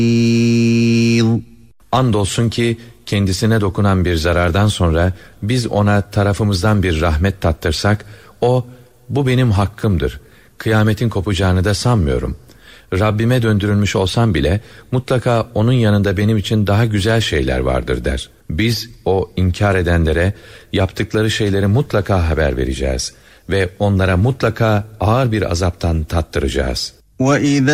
Andolsun ki kendisine dokunan bir zarardan sonra biz ona tarafımızdan bir rahmet tattırsak, o, bu benim hakkımdır, kıyametin kopacağını da sanmıyorum, Rabbime döndürülmüş olsam bile mutlaka onun yanında benim için daha güzel şeyler vardır der. Biz o inkar edenlere yaptıkları şeyleri mutlaka haber vereceğiz ve onlara mutlaka ağır bir azaptan tattıracağız.